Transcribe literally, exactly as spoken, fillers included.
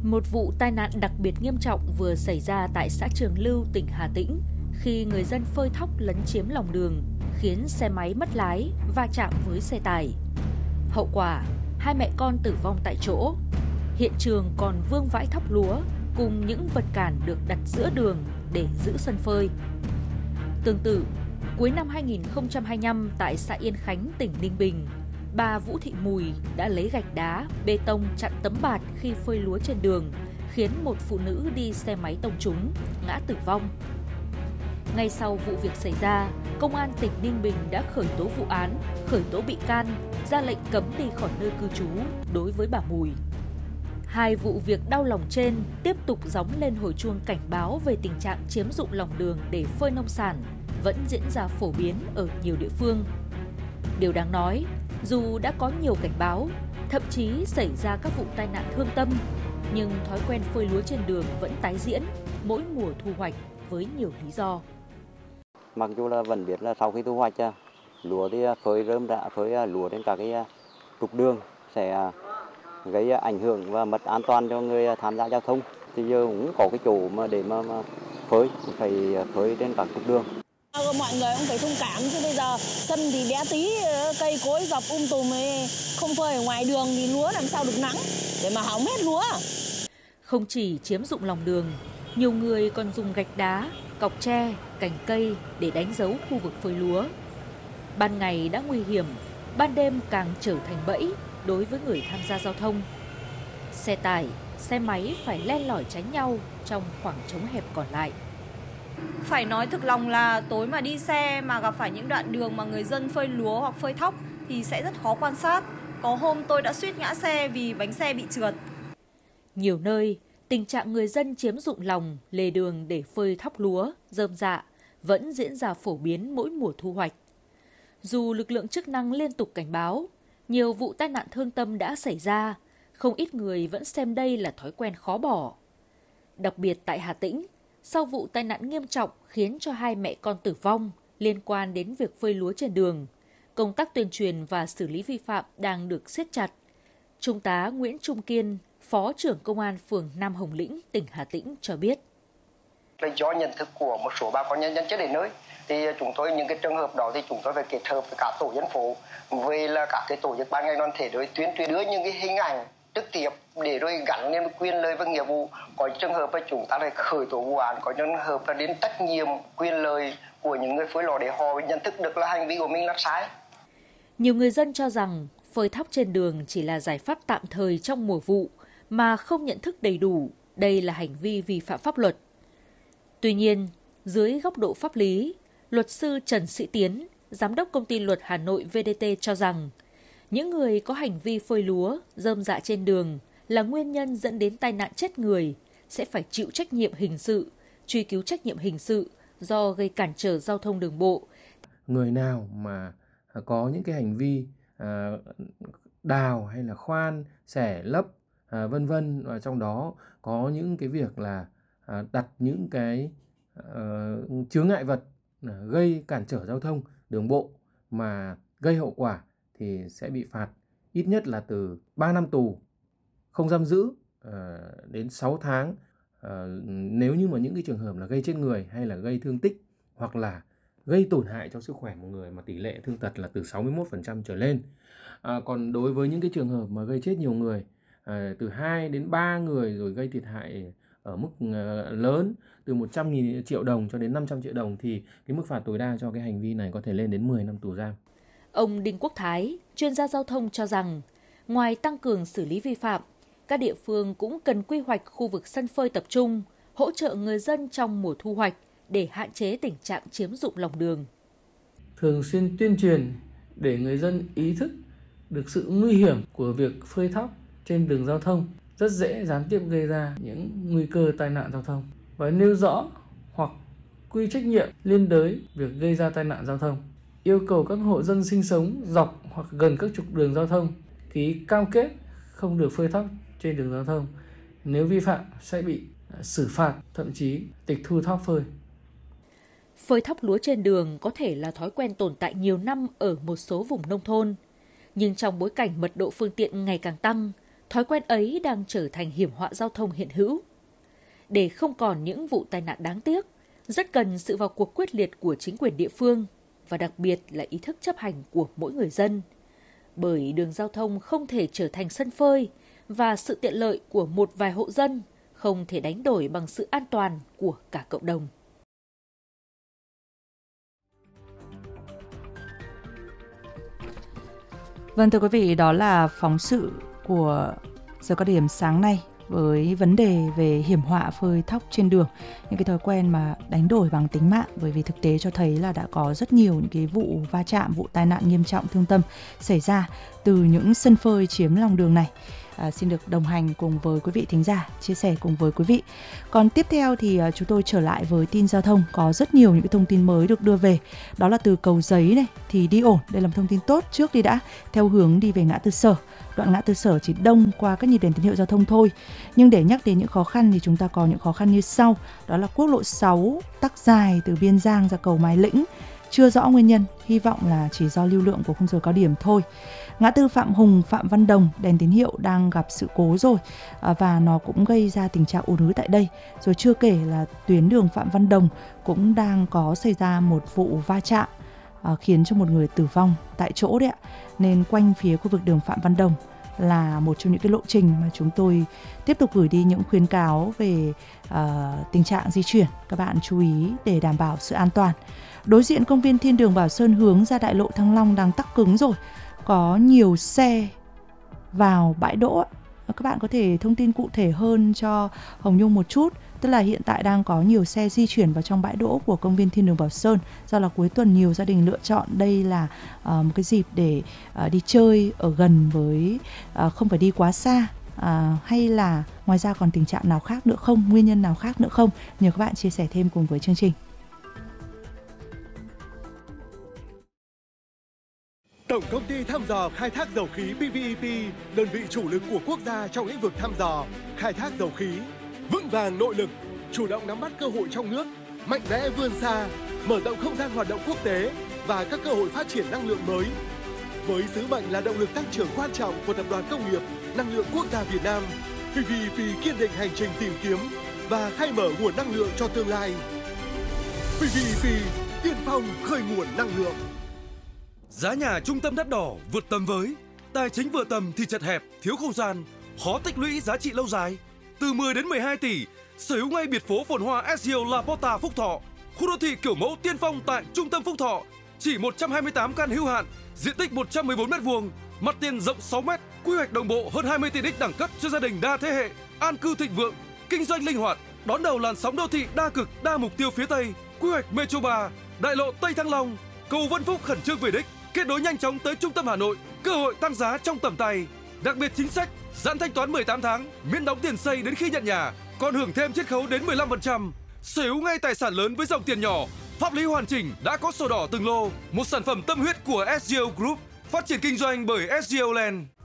Một vụ tai nạn đặc biệt nghiêm trọng vừa xảy ra tại xã Trường Lưu, tỉnh Hà Tĩnh khi người dân phơi thóc lấn chiếm lòng đường, khiến xe máy mất lái va chạm với xe tải. Hậu quả, hai mẹ con tử vong tại chỗ. Hiện trường còn vương vãi thóc lúa cùng những vật cản được đặt giữa đường để giữ sân phơi. Tương tự, cuối năm hai nghìn không trăm hai mươi lăm tại xã Yên Khánh, tỉnh Ninh Bình, bà Vũ Thị Mùi đã lấy gạch đá, bê tông chặn tấm bạt khi phơi lúa trên đường, khiến một phụ nữ đi xe máy tông trúng, ngã tử vong. Ngay sau vụ việc xảy ra, Công an tỉnh Ninh Bình đã khởi tố vụ án, khởi tố bị can, ra lệnh cấm đi khỏi nơi cư trú đối với bà Mùi. Hai vụ việc đau lòng trên tiếp tục gióng lên hồi chuông cảnh báo về tình trạng chiếm dụng lòng đường để phơi nông sản vẫn diễn ra phổ biến ở nhiều địa phương. Điều đáng nói, dù đã có nhiều cảnh báo, thậm chí xảy ra các vụ tai nạn thương tâm, nhưng thói quen phơi lúa trên đường vẫn tái diễn mỗi mùa thu hoạch với nhiều lý do. Mặc dù là vẫn biết là sau khi thu hoạch lúa thì phơi rơm rạ, phơi lúa trên các cái trục đường sẽ gây ảnh hưởng và mất an toàn cho người tham gia giao thông. Thì giờ cũng có cái chỗ mà để mà, mà phơi, phải phơi trên các trục đường. Mọi người cũng phải thông cảm chứ bây giờ sân thì bé tí, cây cối dọc um tùm, không phơi ở ngoài đường thì lúa làm sao được nắng để mà hỏng hết lúa. Không chỉ chiếm dụng lòng đường, nhiều người còn dùng gạch đá, cọc tre, cành cây để đánh dấu khu vực phơi lúa. Ban ngày đã nguy hiểm, ban đêm càng trở thành bẫy đối với người tham gia giao thông. Xe tải, xe máy phải len lỏi tránh nhau trong khoảng trống hẹp còn lại. Phải nói thực lòng là tối mà đi xe mà gặp phải những đoạn đường mà người dân phơi lúa hoặc phơi thóc thì sẽ rất khó quan sát. Có hôm tôi đã suýt ngã xe vì bánh xe bị trượt. Nhiều nơi, tình trạng người dân chiếm dụng lòng, lề đường để phơi thóc lúa, rơm rạ vẫn diễn ra phổ biến mỗi mùa thu hoạch. Dù lực lượng chức năng liên tục cảnh báo, nhiều vụ tai nạn thương tâm đã xảy ra, không ít người vẫn xem đây là thói quen khó bỏ. Đặc biệt tại Hà Tĩnh, sau vụ tai nạn nghiêm trọng khiến cho hai mẹ con tử vong liên quan đến việc phơi lúa trên đường, công tác tuyên truyền và xử lý vi phạm đang được siết chặt. Trung tá Nguyễn Trung Kiên, Phó trưởng Công an phường Nam Hồng Lĩnh, tỉnh Hà Tĩnh cho biết. Do nhận thức của một số bà con nhân dân chưa đến nơi, thì chúng tôi những cái trường hợp đó thì chúng tôi phải kết hợp với cả tổ dân phố, về là các cái tổ chức ban ngành đoàn thể đối tuyên truyền đưa những cái hình ảnh trực tiếp để rồi gắn lên quyền lợi và nghĩa vụ. Có trường hợp là chúng ta lại khởi tố vụ án, có trường hợp là đến trách nhiệm quyền lợi của những người phơi lúa để họ nhận thức được là hành vi của mình là sai. Nhiều người dân cho rằng phơi thóc trên đường chỉ là giải pháp tạm thời trong mùa vụ mà không nhận thức đầy đủ đây là hành vi vi phạm pháp luật. Tuy nhiên, dưới góc độ pháp lý, luật sư Trần Sĩ Tiến, Giám đốc Công ty Luật Hà Nội vê đê tê cho rằng những người có hành vi phơi lúa, rơm rạ trên đường là nguyên nhân dẫn đến tai nạn chết người sẽ phải chịu trách nhiệm hình sự, truy cứu trách nhiệm hình sự do gây cản trở giao thông đường bộ. Người nào mà có những cái hành vi đào hay là khoan, xẻ, lấp, vân vân, và trong đó có những cái việc là đặt những cái chướng ngại vật gây cản trở giao thông đường bộ mà gây hậu quả thì sẽ bị phạt ít nhất là từ ba năm tù, không giam giữ đến sáu tháng. Nếu như mà những cái trường hợp là gây chết người hay là gây thương tích hoặc là gây tổn hại cho sức khỏe một người mà tỷ lệ thương tật là từ sáu mươi mốt phần trăm trở lên. À, còn đối với những cái trường hợp mà gây chết nhiều người, à, từ hai đến ba người rồi gây thiệt hại ở mức uh, lớn từ một trăm nghìn triệu đồng cho đến năm trăm triệu đồng thì cái mức phạt tối đa cho cái hành vi này có thể lên đến mười năm tù giam. Ông Đinh Quốc Thái, chuyên gia giao thông cho rằng, ngoài tăng cường xử lý vi phạm, các địa phương cũng cần quy hoạch khu vực sân phơi tập trung, hỗ trợ người dân trong mùa thu hoạch để hạn chế tình trạng chiếm dụng lòng đường. Thường xuyên tuyên truyền để người dân ý thức được sự nguy hiểm của việc phơi thóc trên đường giao thông rất dễ gián tiếp gây ra những nguy cơ tai nạn giao thông, và nêu rõ hoặc quy trách nhiệm liên đới việc gây ra tai nạn giao thông. Yêu cầu các hộ dân sinh sống dọc hoặc gần các trục đường giao thông ký cam kết không được phơi thóc trên đường giao thông. Nếu vi phạm sẽ bị xử phạt, thậm chí tịch thu thóc phơi. Phơi thóc lúa trên đường có thể là thói quen tồn tại nhiều năm ở một số vùng nông thôn. Nhưng trong bối cảnh mật độ phương tiện ngày càng tăng, thói quen ấy đang trở thành hiểm họa giao thông hiện hữu. Để không còn những vụ tai nạn đáng tiếc, rất cần sự vào cuộc quyết liệt của chính quyền địa phương và đặc biệt là ý thức chấp hành của mỗi người dân. Bởi đường giao thông không thể trở thành sân phơi và sự tiện lợi của một vài hộ dân không thể đánh đổi bằng sự an toàn của cả cộng đồng. Vâng, thưa quý vị, đó là phóng sự của Giờ Cao Điểm sáng nay với vấn đề về hiểm họa phơi thóc trên đường, những cái thói quen mà đánh đổi bằng tính mạng, bởi vì thực tế cho thấy là đã có rất nhiều những cái vụ va chạm, vụ tai nạn nghiêm trọng thương tâm xảy ra từ những sân phơi chiếm lòng đường này. À, xin được đồng hành cùng với quý vị thính giả, chia sẻ cùng với quý vị. Còn tiếp theo thì uh, chúng tôi trở lại với tin giao thông. Có rất nhiều những cái thông tin mới được đưa về. Đó là từ Cầu Giấy này thì đi ổn, đây là một thông tin tốt trước đi đã, theo hướng đi về ngã tư Sở. Đoạn ngã tư Sở chỉ đông qua các nhịp đèn tín hiệu giao thông thôi. Nhưng để nhắc đến những khó khăn thì chúng ta có những khó khăn như sau. Đó là quốc lộ sáu tắc dài từ Biên Giang ra cầu Mai Lĩnh. Chưa rõ nguyên nhân, hy vọng là chỉ do lưu lượng của khung giờ cao điểm thôi. Ngã tư Phạm Hùng, Phạm Văn Đồng, đèn tín hiệu đang gặp sự cố rồi và nó cũng gây ra tình trạng ùn ứ tại đây. Rồi chưa kể là tuyến đường Phạm Văn Đồng cũng đang có xảy ra một vụ va chạm khiến cho một người tử vong tại chỗ đấy ạ. Nên quanh phía khu vực đường Phạm Văn Đồng là một trong những cái lộ trình mà chúng tôi tiếp tục gửi đi những khuyến cáo về uh, tình trạng di chuyển. Các bạn chú ý để đảm bảo sự an toàn. Đối diện công viên Thiên Đường Bảo Sơn hướng ra đại lộ Thăng Long đang tắc cứng rồi. Có nhiều xe vào bãi đỗ. Các bạn có thể thông tin cụ thể hơn cho Hồng Nhung một chút. Tức là hiện tại đang có nhiều xe di chuyển vào trong bãi đỗ của công viên Thiên Đường Bảo Sơn. Do là cuối tuần nhiều gia đình lựa chọn đây là uh, một cái dịp để uh, đi chơi ở gần với uh, không phải đi quá xa. Uh, hay là ngoài ra còn tình trạng nào khác nữa không? Nguyên nhân nào khác nữa không? Nhờ các bạn chia sẻ thêm cùng với chương trình. Tổng công ty thăm dò khai thác dầu khí pê vê e pê, đơn vị chủ lực của quốc gia trong lĩnh vực thăm dò, khai thác dầu khí, vững vàng nội lực, chủ động nắm bắt cơ hội trong nước, mạnh mẽ vươn xa, mở rộng không gian hoạt động quốc tế và các cơ hội phát triển năng lượng mới. Với sứ mệnh là động lực tăng trưởng quan trọng của Tập đoàn Công nghiệp Năng lượng Quốc gia Việt Nam, pê vê e pê kiên định hành trình tìm kiếm và khai mở nguồn năng lượng cho tương lai. pê vê e pê tiên phong khơi nguồn năng lượng. Giá nhà trung tâm đắt đỏ vượt tầm với, tài chính vừa tầm thì chật hẹp, thiếu không gian, khó tích lũy giá trị lâu dài. Từ mười đến mười hai tỷ, sở hữu ngay biệt phố phồn hoa ét giê o La Porta Phúc Thọ, khu đô thị kiểu mẫu tiên phong tại trung tâm Phúc Thọ, chỉ một trăm hai mươi tám căn hữu hạn, diện tích một trăm mười bốn mét vuông, mặt tiền rộng sáu mét, quy hoạch đồng bộ hơn hai mươi tiện ích đẳng cấp cho gia đình đa thế hệ, an cư thịnh vượng, kinh doanh linh hoạt, đón đầu làn sóng đô thị đa cực đa mục tiêu phía Tây, quy hoạch Metro ba, đại lộ Tây Thăng Long, cầu Vân Phúc khẩn trương về đích. Kết nối nhanh chóng tới trung tâm Hà Nội, cơ hội tăng giá trong tầm tay. Đặc biệt chính sách, giãn thanh toán mười tám tháng, miễn đóng tiền xây đến khi nhận nhà, còn hưởng thêm chiết khấu đến mười lăm phần trăm. Sở hữu ngay tài sản lớn với dòng tiền nhỏ, pháp lý hoàn chỉnh, đã có sổ đỏ từng lô. Một sản phẩm tâm huyết của ét giê o Group, phát triển kinh doanh bởi ét giê o Land.